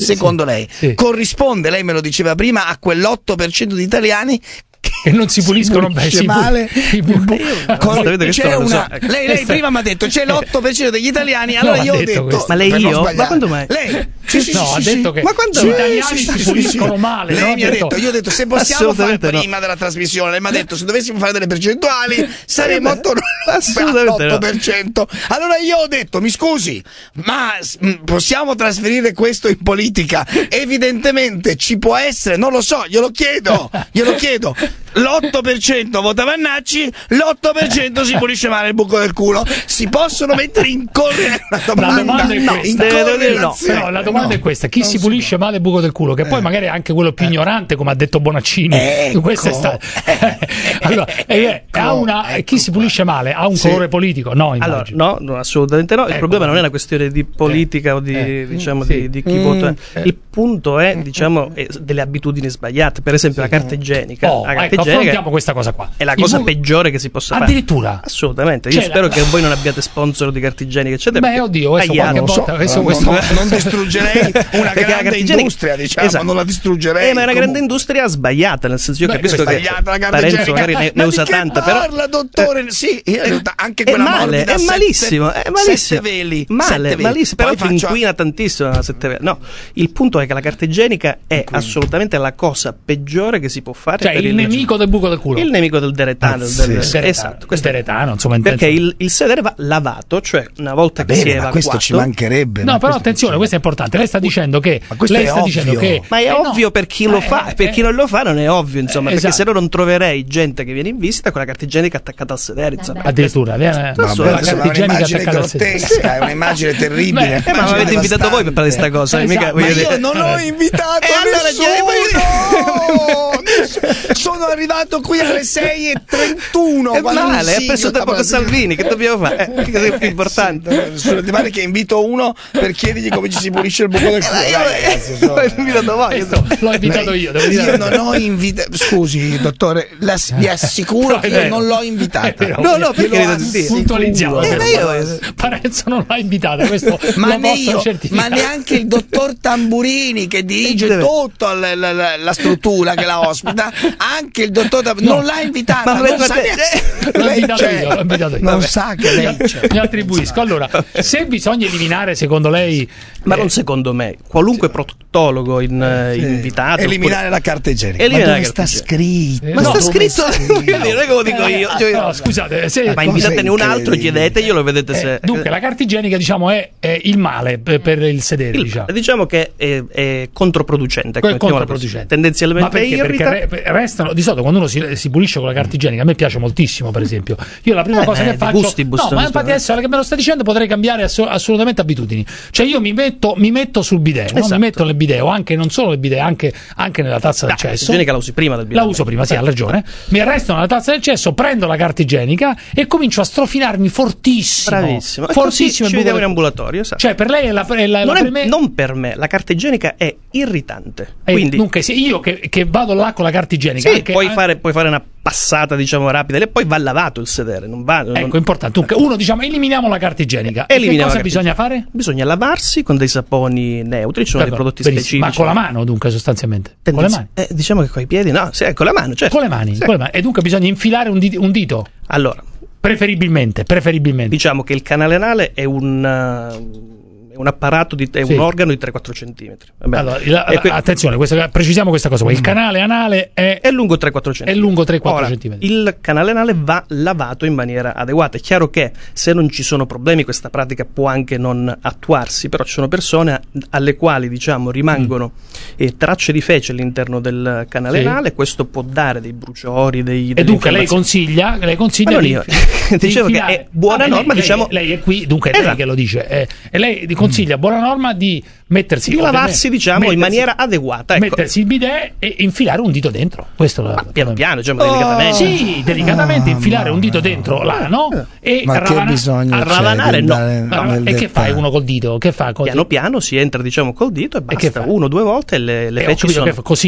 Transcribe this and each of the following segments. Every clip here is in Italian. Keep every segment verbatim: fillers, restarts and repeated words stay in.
secondo sì, lei sì. corrisponde, lei me lo diceva prima, a quell'otto per cento di italiani che non si puliscono beh, si male. Si bu- Con, c'è una, so. Lei, lei prima mi ha detto c'è l'otto per cento degli italiani, allora no, io ho detto, detto ma lei io? Ma quando mai? Lei sì, sì, no, sì, ha sì, detto sì. che ma quando gli italiani sì, si puliscono sì, male. Lei no? mi ha detto, io ho detto se possiamo fare prima no. della trasmissione, lei mi ha detto se dovessimo fare delle percentuali saremmo attorno all'otto per cento. No. Allora io ho detto mi scusi, ma possiamo trasferire questo in politica? Evidentemente ci può essere, non lo so, glielo chiedo, glielo chiedo. L'otto per cento vota Vannacci, l'otto per cento si pulisce male il buco del culo. Si possono mettere in correlazione? La domanda è no, questa. No, però la domanda no, è questa: chi si pulisce no. male il buco del culo? Che eh. poi magari è anche quello più eh. ignorante, come ha detto Bonaccini. Ecco. Questa è stata. allora, eh, ecco. ha una, ecco. Chi si pulisce male ha un sì. colore politico? No, allora, no, no, assolutamente no. Il ecco. problema non è una questione di politica eh. o di, eh. diciamo, sì. di, di chi mm. vota. Eh. Il punto è, diciamo, è delle abitudini sbagliate. Per esempio, sì. la carta igienica. Oh, la carta ecco, igienica affrontiamo questa cosa qua. È la cosa buco... peggiore che si possa fare. Addirittura? Assolutamente. Io spero la... che voi non abbiate sponsor di carta igienica, eccetera. Beh, oddio, questo qualche non volta. So, questo, non, questo... Non, non distruggerei una grande industria, diciamo, esatto. non la distruggerei. Eh, ma è una grande industria sbagliata, nel senso io Beh, capisco che Parenzo magari ne, ne usa tanta, però parla, dottore, eh, sì, eh, anche quella è male, è malissimo, sette, è malissimo. Sette veli, male, sette veli. malissimo, però Poi ti inquina tantissimo sette veli. No, il punto è che la carta igienica è inquina. assolutamente la cosa peggiore che si può fare. Cioè per il, il nemico del buco del culo. Il nemico del deretano, ah, del, sì. del, deretano, esatto, questo deretano, insomma, perché il, il sedere va lavato, cioè una volta Va che bene, si è ma evacuato. questo ci mancherebbe. No, però attenzione, questo è importante. Lei sta dicendo che lei sta ovvio. dicendo che ma è eh, ovvio no. per chi lo eh, fa, eh, per chi non lo fa non è ovvio, insomma, eh, perché esatto. se no non troverei gente che viene in visita con la carta igienica attaccata al sedere, insomma. Addirittura, viene la carta igienica attaccata al sedere. È un'immagine terribile. Beh, eh, ma mi avete invitato voi per parlare di questa cosa, esatto. mica, ma io dire... non ho invitato e allora nessuno. Sono arrivato qui alle sei e trentuno. È male, ha preso tempo con Salvini, che dobbiamo fare? Eh, che è più importante. Sì, ti pare che invito uno per chiedergli come ci si pulisce il buco del culo? L'ho invitato voi. L'ho invitato io. Devo dire. Io non ho invitato. Scusi, dottore, la, vi assicuro che io non l'ho invitata. No, no, perché puntualizziamo. Parenzo non l'ha invitata. Questo ma, lo ne posso io, certificare. ma neanche il dottor Tamburini che dirige tutta la, la, la, la struttura che la ospita, anche il dottor Tamburini no. non l'ha invitata. Ma non sa l'ho invitato io, l'ho invitato io. Non sa che lei c'è. Mi attribuisco. Allora, se bisogna eliminare, secondo lei, ma eh, non secondo me, qualunque proctologo in, eh, sì. invitato eliminare oppure... la carta igienica. Eliminare ma dove sta scritto? Eh, ma no, sta scritto, non è come dico io. Eh, no, scusate, se... ma invitatene un altro, chiedeteglielo, vedete se. Eh, dunque, la carta igienica, diciamo, è, è il male per, per il sedere. Il, diciamo. diciamo che è, è controproducente. È controproducente. Tendenzialmente. Ma perché? irrita. Perché restano di solito quando uno si, si pulisce con la carta igienica, a me piace moltissimo, per esempio. Io la prima eh, cosa eh, che faccio. Gustibus, no, ma infatti adesso che me lo sta dicendo potrei cambiare ass- assolutamente abitudini. Cioè io mi metto, mi metto sul bidet, no? Esatto. Mi metto nel bidet, o anche non solo nel bidet, anche, anche nella tazza del cesso. La igienica la usi prima del bidet. La uso prima, sì, ha ragione. Mi arresto nella tazza del cesso, prendo la carta igienica e comincio a strofinarmi fortissimo. Bravissimo. Fortissimo. Ci vediamo in ambulatorio. Esatto. Cioè, per lei è la, è la, non, la è, per me... non per me, la carta igienica è irritante. Eh, quindi dunque, se io che, che vado là con la carta igienica, sì, anche, puoi, anche... Fare, puoi fare una passata, diciamo, rapida, e poi va lavato il sedere. Non va, ecco, non... importante. Dunque, uno, diciamo, eliminiamo la carta igienica. E che cosa bisogna fare? Bisogna lavarsi con dei saponi neutri, ci sono dei prodotti benissimo. specifici. Ma con la mano, dunque, sostanzialmente. Tendenzi- con le mani. Eh, diciamo che con i piedi, no, sì, con la mano, certo. Con le mani, sì. con le mani. E dunque bisogna infilare un dito. Un dito. Allora, preferibilmente, preferibilmente. Diciamo che il canale anale è un... Uh, un apparato di, è sì. un organo di tre quattro centimetri. Allora, la, que- attenzione, questa, precisiamo questa cosa qua. Il canale anale è, è lungo tre quattro centimetri. È lungo tre quattro centimetri. Il canale anale va lavato in maniera adeguata. È chiaro che se non ci sono problemi questa pratica può anche non attuarsi, però ci sono persone alle quali, diciamo, rimangono mm. eh, tracce di fece all'interno del canale sì. anale. Questo può dare dei bruciori, dei, e dunque lei consiglia, lei consiglia di, io. Dicevo che è buona ah, norma, lei, diciamo, lei è qui, dunque è esatto. lei che lo dice, eh, e lei consiglia, buona norma, di mettersi, di lavarsi, diciamo, mettersi, in maniera adeguata, ecco. Mettersi il bidet e infilare un dito dentro. Questo ma la, piano piano, diciamo, oh, delicatamente. Sì, delicatamente oh, infilare un dito dentro là, no? E ma ravana- che bisogno ravanare no. no. E che fai uno col dito? Che fa? Così? Piano piano si entra, diciamo, col dito e basta, e uno o due volte e le, le eh, feci sono che fa? Così.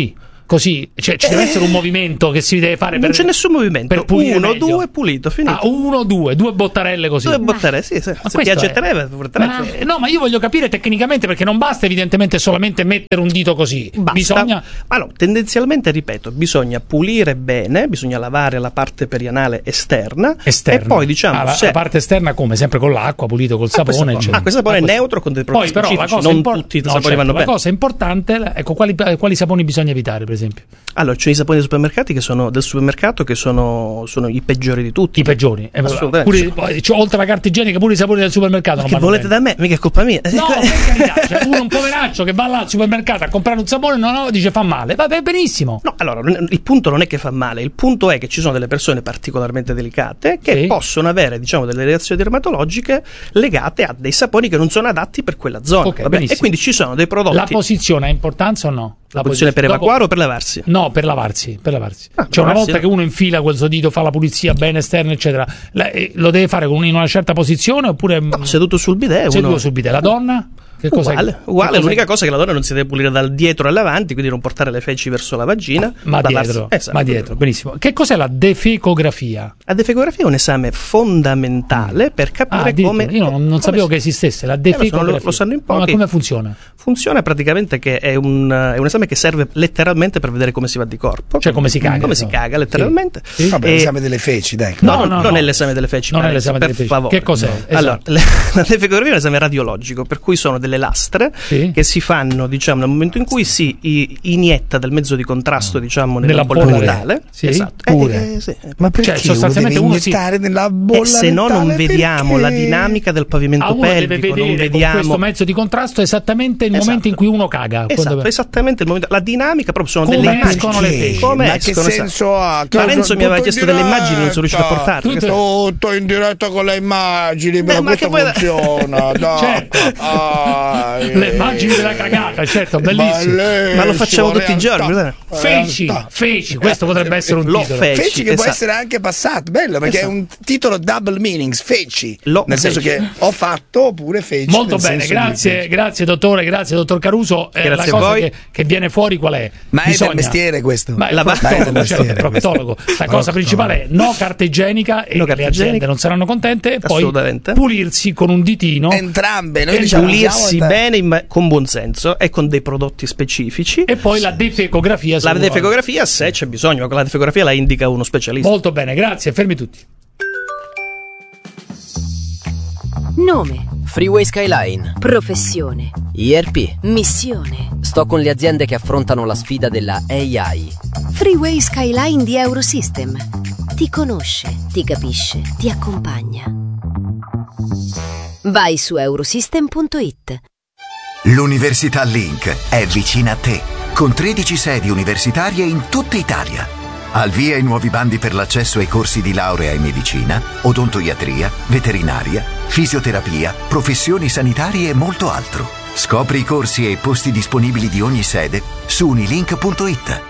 Così, cioè ci deve Eh, essere un movimento che si deve fare non per, c'è nessun movimento. per pulire Uno, meglio. due, pulito, finito. Ah, uno, due, due bottarelle così. Due bottarelle, sì, sì. Ma Se questo piace è- tre, pure tre. Ma, eh, no, ma io voglio capire tecnicamente, perché non basta evidentemente solamente mettere un dito così. Basta. Bisogna. Allora, tendenzialmente, ripeto, bisogna pulire bene, bisogna lavare la parte perianale esterna, Esterna. e poi diciamo Ah, la, se- la parte esterna come? Sempre con l'acqua, pulito col Ah, questo sapone, qua- eccetera. ah, questo sapone è Ah, questo- neutro con dei prodotti Poi però la specifici, cosa non impor- tutti i no, saponi certo, vanno la bene. cosa importante, ecco, quali, quali saponi bisogna evitare, per esempio? Allora, ci sono i saponi dei supermercati che sono del supermercato che sono, sono i peggiori di tutti. I peggiori. Eh, Assolutamente. pure- poi, cioè, oltre alla carta igienica, pure i saponi del supermercato. non Che vanno volete bene. da me? Mica è colpa mia. No, per carità, cioè, uno un poveraccio che va là al supermercato a comprare un sapone, no, no, dice fa male. Vabbè, benissimo. No, allora, il punto non è che fa male, il punto è che ci sono delle persone particolarmente delicate che Sì. possono avere, diciamo, delle reazioni dermatologiche legate a dei saponi che non sono adatti per quella zona. Ok, vabbè? benissimo. E quindi ci sono dei prodotti. La posizione ha importanza o no? La posizione per Dopo- evacuare o per lavarsi? No, per lavarsi, per lavarsi. Ah, cioè, una lavarsi, volta no. che uno infila quel suo dito, fa la pulizia bene esterna, eccetera, la- eh, lo deve fare con in una certa posizione oppure No, seduto sul bidet. seduto uno... sul bidet? La donna? Che cos'è? Uguale, Che uguale. cos'è? L'unica cosa è che la donna non si deve pulire dal dietro all'avanti, quindi non portare le feci verso la vagina. Ma lavarsi- dietro, Esatto. ma dietro, benissimo. Che cos'è la defecografia? La defecografia è un esame fondamentale per Ah, capire addirittura, come. io non, non come sapevo si- che esistesse la lo so, defecografia. lo- lo sanno in Ma pochi. come funziona? Funziona praticamente che è un, è un esame che serve letteralmente per vedere come si va di corpo. Cioè, come si caga, Come si insomma. caga, letteralmente. Sì. Sì. Vabbè, E- l'esame delle feci, dai. No, No, non, no, non no. è l'esame delle feci. Non è Parenzo, l'esame per delle feci. favore. Che cos'è? No. Allora, le- la defecografia è un esame radiologico, per cui sono delle lastre Sì. che si fanno, diciamo, nel momento in cui si i- inietta del mezzo di contrasto, diciamo, Nella nella bolla bolla. dentale. Sì? Esatto. Pure. Eh, eh, sì. Ma perché Cioè, sostanzialmente uno uno deve si- iniettare nella bolla E se no non dentale? vediamo Perché? la dinamica del pavimento Ah, uno deve pelvico, non vedere con vediamo questo mezzo di contrasto esattamente il Esatto. momento in cui uno caga. Esatto, Quando- esattamente il momento, la dinamica proprio sono Come delle immagini. escono le feci? Come Ma che escono, senso ha? Lorenzo mi aveva Tutto chiesto in delle immagini, non sono riuscito a diretta. portarle. Tutto- Tutto in diretta con le immagini, Beh, però ma che questo poi- funziona, dai. Certo. Ah, Le immagini della cagata, certo, bellissimo. Ma lo facciamo tutti i giorni, guarda. Feci, feci, questo potrebbe essere un Lo titolo. feci. Feci che può esatto. essere anche passato, bello, perché Esatto. è un titolo double meanings, feci, Lo nel senso feci. che ho fatto oppure feci. Molto nel bene, senso di grazie, feci. grazie dottore, grazie dottor Caruso. Eh, Grazie la a cosa voi. che, che viene fuori qual è? Ma è del mestiere questo. Ma è La- il Ma è del proctologo, certo, mestiere il proctologo. La cosa principale è no carta igienica e No carta le aziende igienica. non saranno contente, e poi Assolutamente. pulirsi con un ditino Entrambe, noi E diciamo Pulirsi usiamo- bene in ma- con buon senso e con dei prodotti specifici. e poi la defecografia. se La vuole. defecografia, se c'è bisogno, ma la defecografia la indica uno specialista. Molto bene, grazie, fermi tutti. Nome, Freeway Skyline, professione, I R P. missione. Sto con le aziende che affrontano la sfida della A I. Freeway Skyline di Eurosystem. Ti conosce, ti capisce, ti accompagna. Vai su eurosystem punto it. L'Università Link è vicina a te, con tredici sedi universitarie in tutta Italia. Al via i nuovi bandi per l'accesso ai corsi di laurea in medicina, odontoiatria, veterinaria, fisioterapia, professioni sanitarie e molto altro. Scopri i corsi e i posti disponibili di ogni sede su unilink punto it.